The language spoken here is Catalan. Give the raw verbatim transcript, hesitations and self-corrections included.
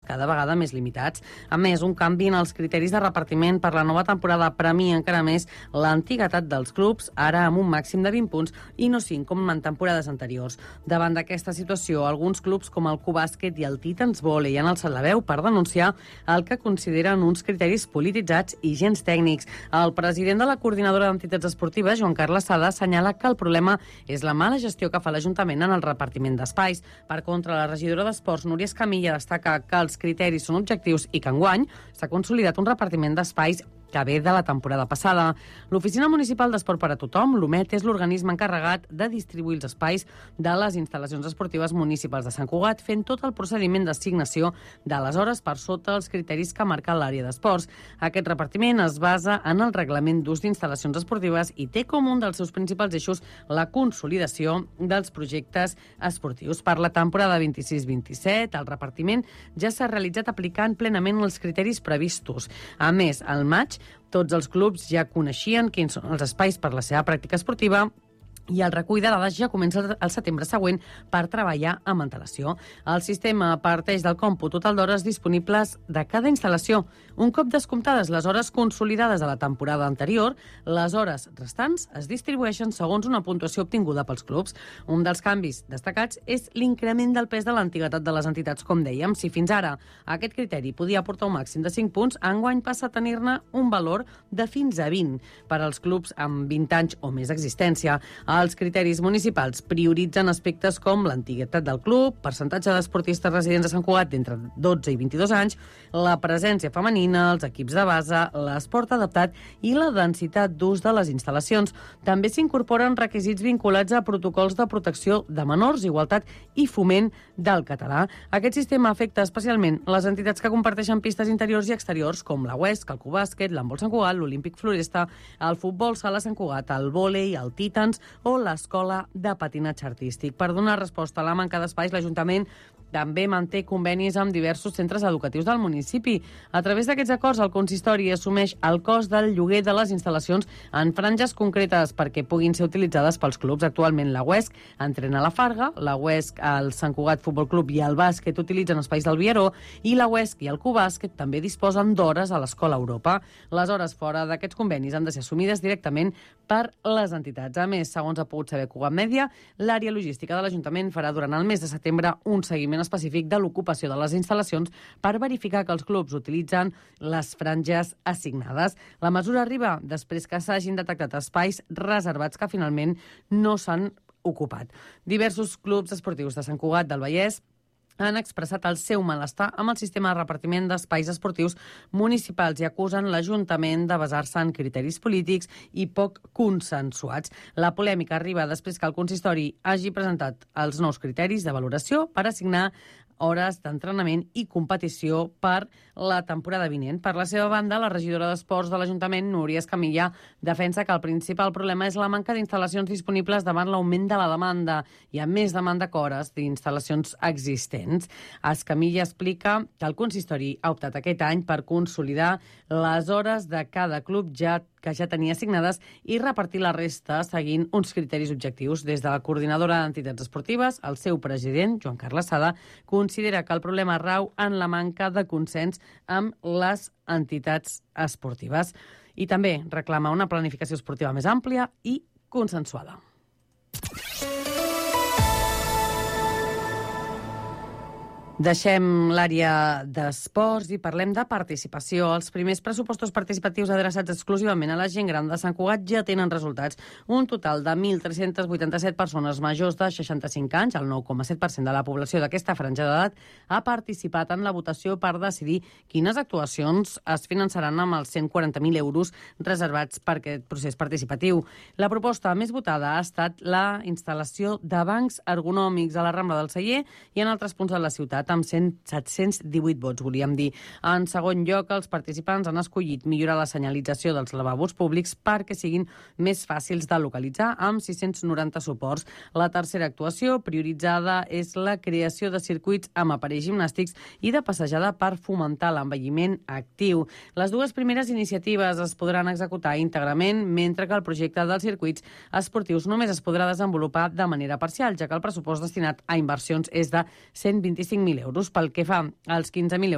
cada vegada més limitats. A més, un canvi en els criteris de repartiment per la nova temporada premia encara més l'antiguitat dels clubs, ara amb un màxim de vint punts i no cinc com en temporades anteriors. Davant d'aquesta situació, alguns clubs com el Cubàsquet i el Titans Volley han alçat la veu per denunciar el que consideren uns criteris polititzats i gens tècnics. El president de la Coordinadora d'Entitats Esportives, Joan Carles Sada, assenyala que el problema és la mala gestió que fa l'Ajuntament en el repartiment d'espais. Per contra, la regidora d'Esports, Núria Escamilla, destaca que els criteris són objectius i que enguany s'ha consolidat un repartiment d'espais que ve de la temporada passada. L'Oficina Municipal d'Esport per a Tothom, l'OMET, és l'organisme encarregat de distribuir els espais de les instal·lacions esportives municipals de Sant Cugat, fent tot el procediment d'assignació de les hores per sota els criteris que marca l'àrea d'esports. Aquest repartiment es basa en el reglament d'ús d'instal·lacions esportives i té com un dels seus principals eixos la consolidació dels projectes esportius. Per la temporada vint-i-sis vint-i-set, el repartiment ja s'ha realitzat aplicant plenament els criteris previstos. A més, al maig, tots els clubs ja coneixien quins són els espais per la seva pràctica esportiva i el recull de dades ja comença el setembre següent per treballar amb antelació. El sistema parteix del còmput total d'hores disponibles de cada instal·lació. Un cop descomptades les hores consolidades de la temporada anterior, les hores restants es distribueixen segons una puntuació obtinguda pels clubs. Un dels canvis destacats és l'increment del pes de l'antiguitat de les entitats, com dèiem. Si fins ara aquest criteri podia aportar un màxim de cinc punts, enguany passa a tenir-ne un valor de fins a vint per als clubs amb vint anys o més d'existència. Els criteris municipals prioritzen aspectes com l'antiguitat del club, percentatge d'esportistes residents a Sant Cugat d'entre dotze i vint-i-dos anys, la presència femenina, els equips de base, l'esport adaptat i la densitat d'ús de les instal·lacions. També s'incorporen requisits vinculats a protocols de protecció de menors, igualtat i foment del català. Aquest sistema afecta especialment les entitats que comparteixen pistes interiors i exteriors, com la Huesc, el Cubàsquet, l'Handbol Sant Cugat, l'Olímpic Floresta, el Futbol Sala Sant Cugat, el vòlei, el Titans o l'Escola de Patinatge Artístic. Per donar resposta a la manca d'espais, l'Ajuntament també manté convenis amb diversos centres educatius del municipi. A través d'aquests acords, el consistori assumeix el cost del lloguer de les instal·lacions en franges concretes perquè puguin ser utilitzades pels clubs. Actualment, la Huesc entrena a la Farga, la Huesc, el Sant Cugat Futbol Club i el bàsquet utilitzen espais del Vieró i la Huesc i el Cubàsquet també disposen d'hores a l'Escola Europa. Les hores fora d'aquests convenis han de ser assumides directament per les entitats. A més, segons ha pogut saber Cugat Mèdia, l'àrea logística de l'Ajuntament farà durant el mes de setembre un seguiment específic de l'ocupació de les instal·lacions per verificar que els clubs utilitzen les franges assignades. La mesura arriba després que s'hagin detectat espais reservats que finalment no s'han ocupat. Diversos clubs esportius de Sant Cugat del Vallès han expressat el seu malestar amb el sistema de repartiment d'espais esportius municipals i acusen l'Ajuntament de basar-se en criteris polítics i poc consensuats. La polèmica arriba després que el consistori hagi presentat els nous criteris de valoració per assignar hores d'entrenament i competició per la temporada vinent. Per la seva banda, la regidora d'Esports de l'Ajuntament, Núria Escamilla, defensa que el principal problema és la manca d'instal·lacions disponibles davant l'augment de la demanda i amb més demanda que hores d'instal·lacions existents. Escamilla explica que el consistori ha optat aquest any per consolidar les hores de cada club ja que ja tenia assignades i repartir la resta seguint uns criteris objectius. Des de la Coordinadora d'Entitats Esportives, el seu president, Joan Carles Sada, considera que el problema rau en la manca de consens amb les entitats esportives i també reclama una planificació esportiva més àmplia i consensuada. Deixem l'àrea d'esports i parlem de participació. Els primers pressupostos participatius adreçats exclusivament a la gent gran de Sant Cugat ja tenen resultats. Un total de mil tres-cents vuitanta-set persones majors de seixanta-cinc anys, el nou coma set per cent de la població d'aquesta franja d'edat, ha participat en la votació per decidir quines actuacions es finançaran amb els cent quaranta mil euros reservats per aquest procés participatiu. La proposta més votada ha estat la instal·lació de bancs ergonòmics a la Rambla del Celler i en altres punts de la ciutat, amb set-cents divuit vots, volíem dir. En segon lloc, els participants han escollit millorar la senyalització dels lavabos públics perquè siguin més fàcils de localitzar, amb sis-cents noranta suports. La tercera actuació prioritzada és la creació de circuits amb aparells gimnàstics i de passejada per fomentar l'envelliment actiu. Les dues primeres iniciatives es podran executar íntegrament, mentre que el projecte dels circuits esportius només es podrà desenvolupar de manera parcial, ja que el pressupost destinat a inversions és de cent vint-i-cinc mil euros. Pel que fa als quinze mil euros